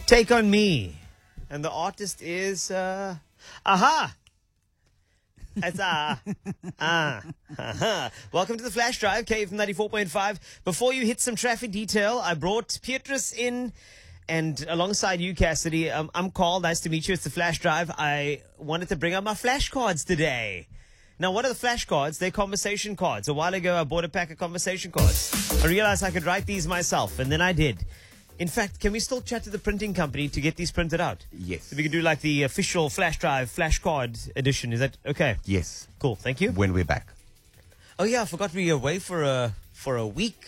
Take on Me. And the artist is, Aha! It's Welcome to the Flash Drive, KFM 94.5. Before you hit some traffic detail, I brought Petrus in, and alongside you, Cassidy, I'm Carl. Nice to meet you. It's the Flash Drive. I wanted to bring out my flashcards today. Now, what are the flashcards? They're conversation cards. A while ago, I bought a pack of conversation cards. I realized I could write these myself, and then I did. In fact, can we still chat to the printing company to get these printed out? Yes. So we can do like the official Flash Drive flashcard edition. Is that okay? Yes. Cool. Thank you. When we're back. Oh yeah, I forgot we were away for a week.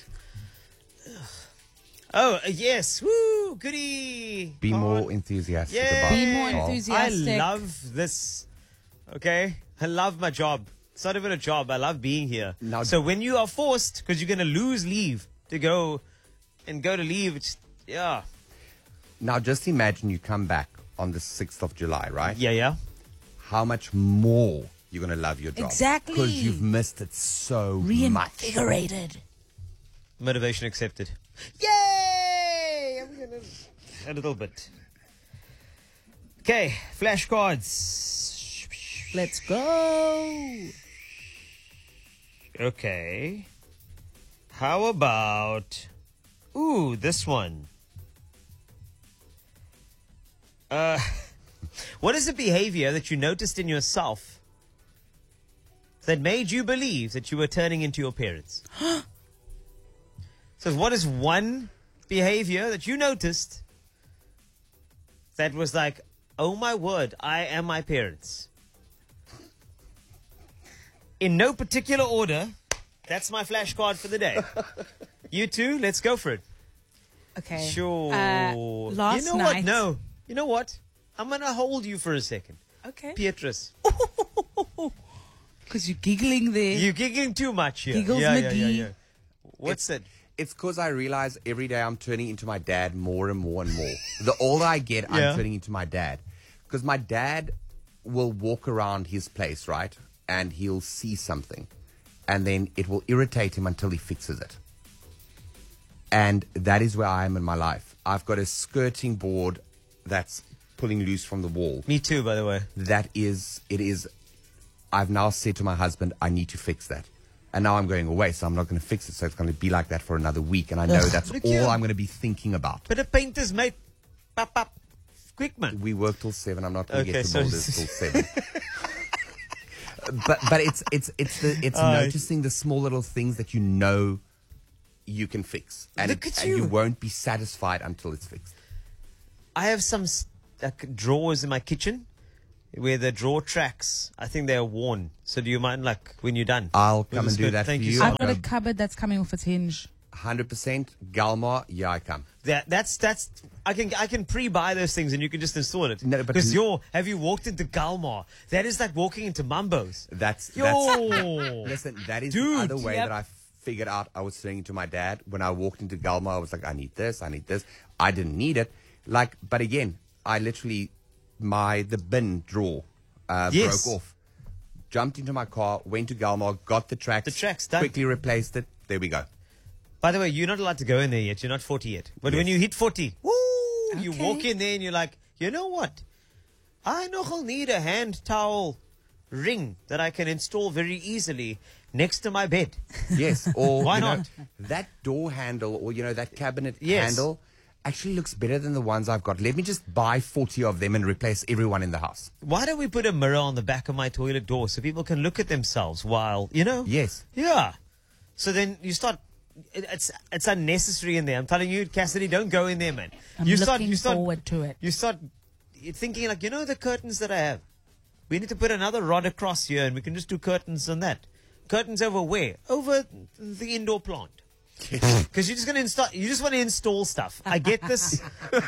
Oh yes, woo, goody. Be more enthusiastic Yay. about Be more Carl. enthusiastic. I love this. Okay, I love my job. It's not even a job. I love being here. Now- So when you are forced, because you're going to lose leave to go to leave, it's, yeah. Now, just imagine you come back on the 6th of July, right? Yeah. How much more you're going to love your job. Exactly. Because you've missed it so much. Reinvigorated. Motivation accepted. Yay! I'm gonna a little bit. Okay, flashcards. Let's go. Okay. How about... Ooh, this one. What is a behavior that you noticed in yourself that made you believe that you were turning into your parents? So what is one behavior that you noticed that was like, oh my word, I am my parents? In no particular order, that's my flashcard for the day. You two, let's go for it. Okay. Sure. Last you know night. what? No. You know what? I'm going to hold you for a second. Okay. Beatrice. Because you're giggling there. You're giggling too much here. Giggles yeah. McGee. What's it? It's because I realize every day I'm turning into my dad more and more and more. The older I get, Yeah. I'm turning into my dad. Because my dad will walk around his place, right? And he'll see something. And then it will irritate him until he fixes it. And that is where I am in my life. I've got a skirting board that's pulling loose from the wall. Me too, by the way. I've now said to my husband, I need to fix that. And now I'm going away, so I'm not going to fix it. So it's going to be like that for another week. And I know that's Look all here. I'm going to be thinking about. But a painter's mate. Pop. Quick, man. We work till 7. I'm not going to Okay, get to so- Boulders till 7. but it's noticing the small little things that you know you can fix. And, Look at and you. you won't be satisfied until it's fixed. I have some like, drawers in my kitchen where the drawer tracks, I think they're worn. So do you mind, like, when you're done? I'll With come the and do skirt? that Thank for you you. so I've much. got a cupboard that's coming off its hinge. 100% Galmar, yeah, I come. That's I can pre-buy those things and you can just install it. No, but- because have you walked into Galmar? That is like walking into Mambo's. That's Yo, listen, that is Dude, the other way yep. that I figured out I was turning to my dad. When I walked into Galmar, I was like, I need this. I didn't need it. But again, I literally, the bin drawer Yes. broke off. Jumped into my car, went to Galmar, got the tracks. The tracks done. Quickly replaced it. There we go. By the way, you're not allowed to go in there yet. You're not 40 yet. But when Yes. you hit 40, woo, you Okay. walk in there and you're like, you know what? I nogal need a hand towel ring that I can install very easily next to my bed. Yes. Or Why you know, not? that door handle or that cabinet Yes. handle actually looks better than the ones I've got. Let me just buy 40 of them and replace everyone in the house. Why don't we put a mirror on the back of my toilet door so people can look at themselves while, Yes. Yeah. So then you start. It's unnecessary in there. I'm telling you, Cassidy, don't go in there, man. I'm you looking start forward to it. You start thinking like, the curtains that I have. We need to put another rod across here, and we can just do curtains on that. Curtains over where? Over the indoor plant. Because you're just going to install. You just want to install stuff. I get this.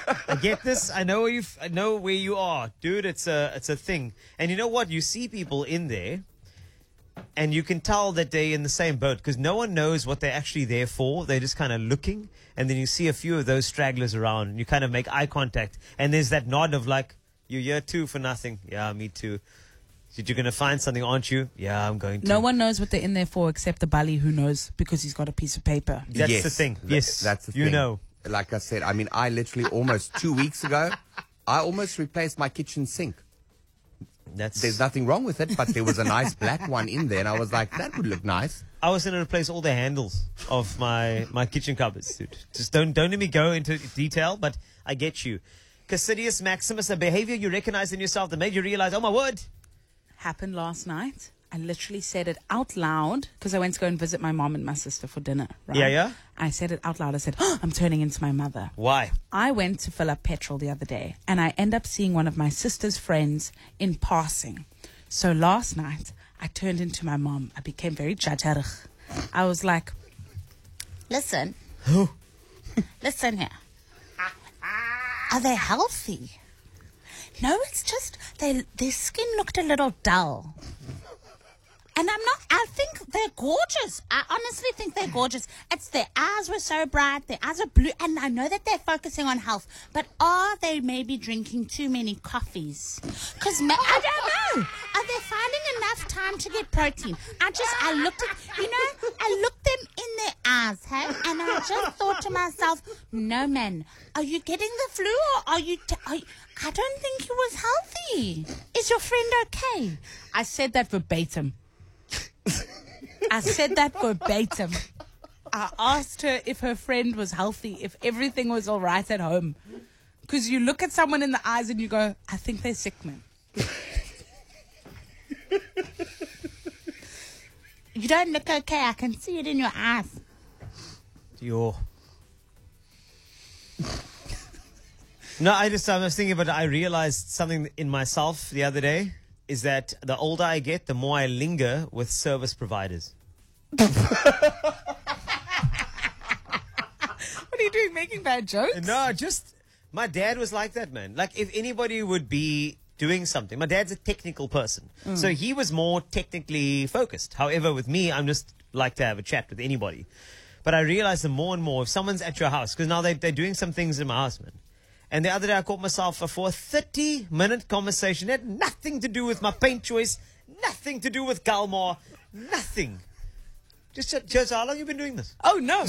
I know where you are, dude. It's a thing. And you know what? You see people in there, and you can tell that they're in the same boat because no one knows what they're actually there for. They're just kind of looking, and then you see a few of those stragglers around, and you kind of make eye contact, and there's that nod of like, "You're here too for nothing." Yeah, me too. You're going to find something, aren't you? Yeah, I'm going to. No one knows what they're in there for except the bully who knows because he's got a piece of paper. That's Yes, the thing. Yes, that's the you thing. know. like I said, I mean, I literally almost 2 weeks ago, I almost replaced my kitchen sink. There's nothing wrong with it, but there was a nice black one in there, and I was like, that would look nice. I was going to replace all the handles of my kitchen cupboards, dude. Just don't let me go into detail, but I get you. Cassidius Maximus, a behavior you recognize in yourself that made you realize, oh my word. Happened last night. I literally said it out loud because I went to go and visit my mom and my sister for dinner. Right? Yeah. I said it out loud. I said, oh, I'm turning into my mother. Why? I went to fill up petrol the other day and I end up seeing one of my sister's friends in passing. So last night, I turned into my mom. I became very jajarig. I was like, listen. Listen here. Are they healthy? No, it's just their skin looked a little dull. And I think they're gorgeous. I honestly think they're gorgeous. It's their eyes were so bright. Their eyes are blue. And I know that they're focusing on health. But are they maybe drinking too many coffees? Because I don't know. Are they finding enough time to get protein? I looked them in their eyes, hey? And I just thought to myself, no, man, are you getting the flu or are you... I don't think he was healthy. Is your friend okay? I said that verbatim. I said that verbatim. I asked her if her friend was healthy, if everything was all right at home. Because you look at someone in the eyes and you go, I think they're sick, man. You don't look okay. I can see it in your eyes. No, I was thinking, but I realized something in myself the other day is that the older I get, the more I linger with service providers. What are you doing, making bad jokes? No, just my dad was like that, man. Like if anybody would be doing something, my dad's a technical person. So he was more technically focused. However, with me, I'm just like to have a chat with anybody. But I realized that more and more, if someone's at your house, because now they're doing some things in my house, man. And the other day I caught myself for a 30-minute conversation. It had nothing to do with my paint choice, nothing to do with Galmar, nothing. Just how long have you been doing this? Oh, no.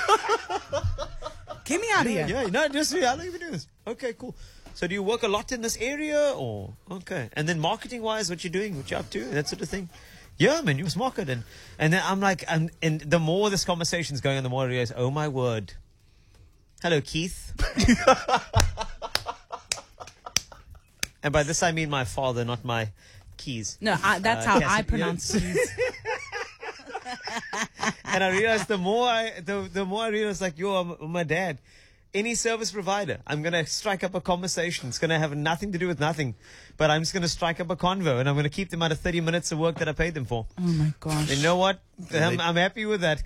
Get me out of here. Yeah, no, just how long have you been doing this? Okay, cool. So do you work a lot in this area or? Okay. And then marketing-wise, what you doing, what you up to, that sort of thing? Yeah, man, you was market. And then I'm like, and the more this conversation's going on, the more I realize, oh my word. Hello, Keith. And by this I mean my father, not my keys. No, that's how Cassie, I pronounce keys. And I realized the more I realized, like, I'm my dad. Any service provider, I'm going to strike up a conversation. It's going to have nothing to do with nothing. But I'm just going to strike up a convo and I'm going to keep them out of 30 minutes of work that I paid them for. Oh, my gosh. And you know what? I'm happy with that.